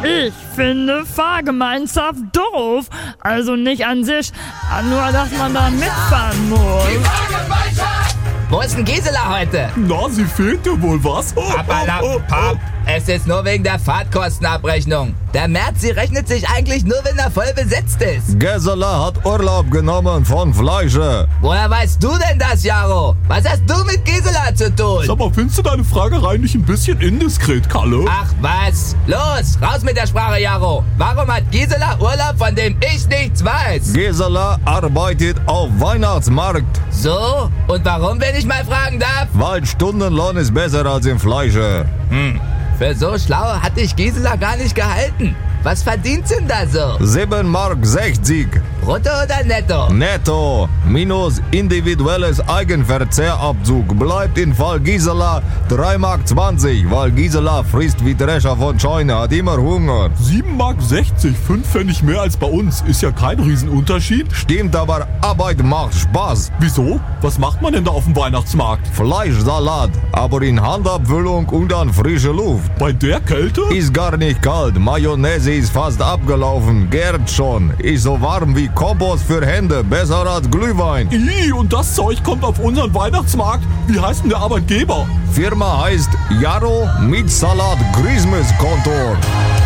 Ich finde Fahrgemeinschaft doof. Also nicht an sich, nur dass man da mitfahren muss. Wo ist denn Gisela heute? Na, sie fehlt dir wohl, was? Pap, es ist nur wegen der Fahrtkostenabrechnung. Der März, sie rechnet sich eigentlich nur, wenn er voll besetzt ist. Gisela hat Urlaub genommen von Fleische. Woher weißt du denn das, Jaro? Was hast du mit Gisela zu tun? Sag mal, findest du deine Fragerei nicht ein bisschen indiskret, Kalle? Ach was, los, raus mit der Sprache, Jaro. Warum hat Gisela Urlaub, von dem ich nichts weiß? Gisela arbeitet auf Weihnachtsmarkt. So, und warum, wenn ich mal fragen darf? Weil Stundenlohn ist besser als im Fleische. Für so schlau hatte ich Gisela gar nicht gehalten. Was verdient denn da so? 7,60 Mark. Brutto oder netto? Netto minus individuelles Eigenverzehrabzug bleibt in Fall Gisela 3,20 Mark, weil Gisela frisst wie Drescher von Scheune, hat immer Hunger. 7,60 Mark, 5 Pfennig mehr als bei uns. Ist ja kein Riesenunterschied. Stimmt, aber Arbeit macht Spaß. Wieso? Was macht man denn da auf dem Weihnachtsmarkt? Fleischsalat, aber in Handabfüllung und an frische Luft. Bei der Kälte? Ist gar nicht kalt, Mayonnaise ist fast abgelaufen, gärt schon. Ist so warm wie Kompost für Hände, besser als Glühwein. Und das Zeug kommt auf unseren Weihnachtsmarkt. Wie heißt denn der Arbeitgeber? Firma heißt Jaro mit Salat Christmas Kontor.